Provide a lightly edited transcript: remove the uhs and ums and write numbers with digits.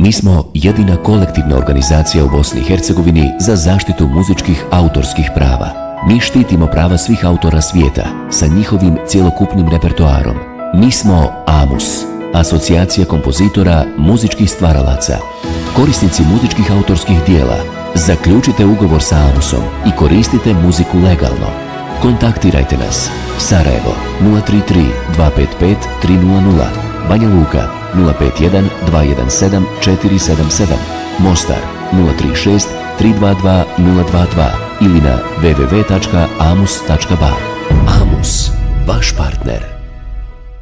Mi smo jedina kolektivna organizacija u Bosni i Hercegovini za zaštitu muzičkih autorskih prava. Mi štitimo prava svih autora svijeta sa njihovim cjelokupnim repertoarom. Mi smo AMUS, Asocijacija kompozitora muzičkih stvaralaca. Korisnici muzičkih autorskih dijela, zaključite ugovor sa AMUS-om i koristite muziku legalno. Kontaktirajte nas. Sarajevo 033 255 300, Banja Luka 051 217 477, Mostar 036 322 022 ili na www.amus.ba. AMUS, vaš partner.